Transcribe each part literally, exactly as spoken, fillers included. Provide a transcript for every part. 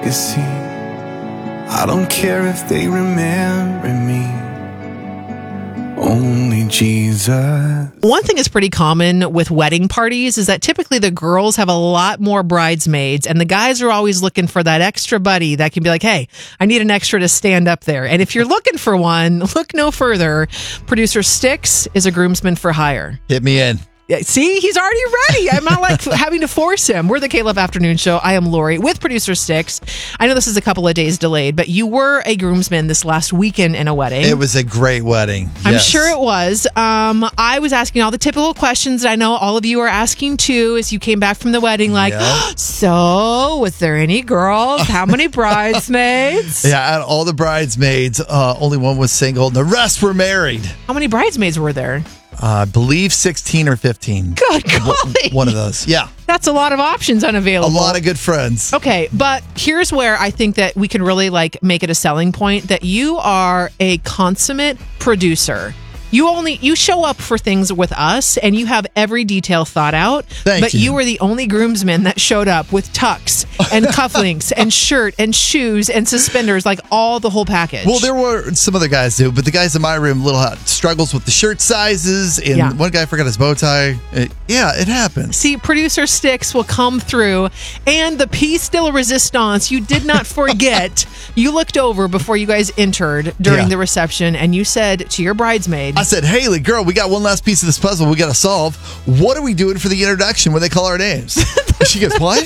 see, I don't care if they remember me, only Jesus. One thing is pretty common with wedding parties is that typically the girls have a lot more bridesmaids and the guys are always looking for that extra buddy that can be like, hey, I need an extra to stand up there. And if you're looking for one, look no further. Producer Styx is a groomsman for hire. Hit me in. Yeah, see, he's already ready. I'm not like having to force him. We're the K-Love Afternoon Show. I am Lori with producer Styx. I know this is a couple of days delayed, but you were a groomsman this last weekend in a wedding. It was a great wedding. I'm yes. sure it was. Um, I was asking all the typical questions that I know all of you are asking too as you came back from the wedding. Like, Yeah. so was there any girls? How many bridesmaids? Yeah, out of all the bridesmaids, uh, only one was single. And the rest were married. How many bridesmaids were there? Uh, I believe sixteen or fifteen. Good golly. One of those. Yeah. That's a lot of options A unavailable. lot of good friends. Okay, but here's where I think that we can really like make it a selling point that you are a consummate producer. You only you show up for things with us and you have every detail thought out. Thank but you. you were the only groomsman that showed up with tux and cufflinks and shirt and shoes and suspenders, like all the whole package. Well, there were some other guys too, but the guys in my room little had struggles with the shirt sizes, and Yeah. one guy forgot his bow tie. It- yeah, it happens. See, producer Styx will come through, and the piece de la resistance you did not forget. You looked over before you guys entered during Yeah. the reception, and you said to your bridesmaid, I said, Haley, girl, we got one last piece of this puzzle we got to solve. What are we doing for the introduction when they call our names? She goes, what?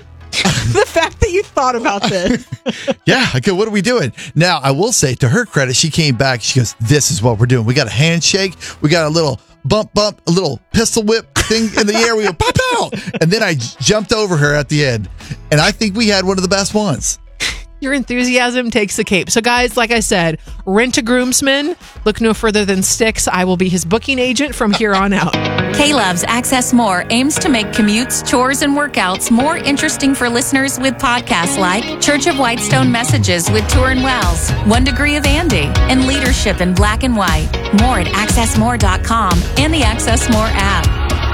the fact that you thought about this. Yeah, I go, what are we doing? Now, I will say, to her credit, she came back. She goes, this is what we're doing. We got a handshake. We got a little bump, bump, a little pistol whip thing in the air. We go, pop out. And then I j- jumped over her at the end. And I think we had one of the best ones. Your enthusiasm takes the cape. So, guys, like I said, rent a groomsman. Look no further than Styx. I will be his booking agent from here on out. K-Love's Access More aims to make commutes, chores, and workouts more interesting for listeners with podcasts like Church of Whitestone Messages with Turin Wells, One Degree of Andy, and Leadership in Black and White. More at access more dot com and the Access More app.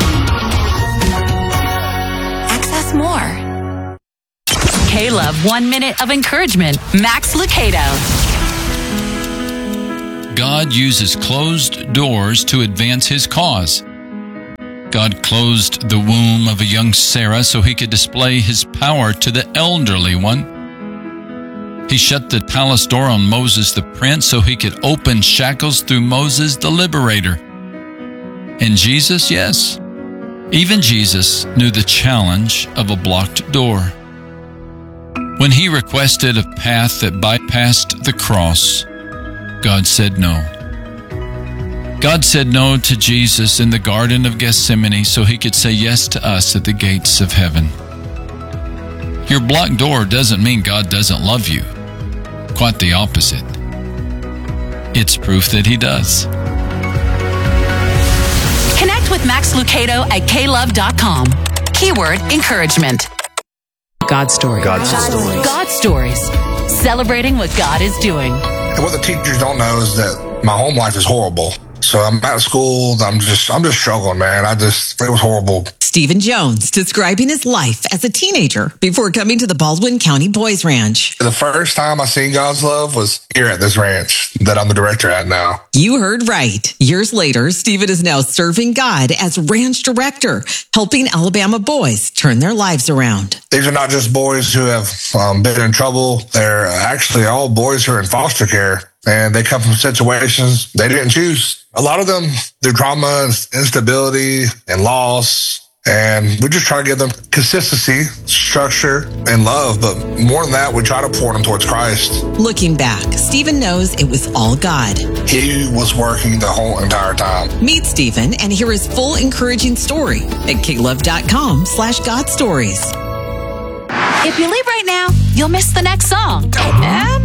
Access More. K-Love One Minute of Encouragement. Max Lucado. God uses closed doors to advance his cause. God closed the womb of a young Sarah so he could display his power to the elderly one. He shut the palace door on Moses the prince so he could open shackles through Moses the liberator. And Jesus, yes, even Jesus knew the challenge of a blocked door. When he requested a path that bypassed the cross, God said no. God said no to Jesus in the Garden of Gethsemane so he could say yes to us at the gates of heaven. Your blocked door doesn't mean God doesn't love you. Quite the opposite. It's proof that he does. Connect with Max Lucado at K love dot com. Keyword encouragement. God story. God's story. God stories. Celebrating what God is doing. And what the teachers don't know is that my home life is horrible. So I'm out of school. I'm just, I'm just struggling, man. I just, it was horrible. Stephen Jones describing his life as a teenager before coming to the Baldwin County Boys Ranch. The first time I seen God's love was here at this ranch that I'm the director at now. You heard right. Years later, Stephen is now serving God as ranch director, helping Alabama boys turn their lives around. These are not just boys who have um, been in trouble. They're actually all boys who are in foster care. And they come from situations they didn't choose. A lot of them through trauma, instability, and loss. And we just try to give them consistency, structure, and love. But more than that, we try to pour them towards Christ. Looking back, Stephen knows it was all God. He was working the whole entire time. Meet Stephen and hear his full encouraging story at K love dot com slash God stories. If you leave right now, you'll miss the next song. And